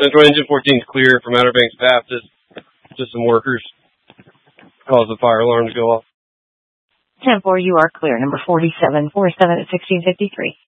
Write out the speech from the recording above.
Central Engine 14 is clear from Outer Banks Baptist. Just some workers caused the fire alarm to go off. 10-4, you are clear. Number 4747 at 1653.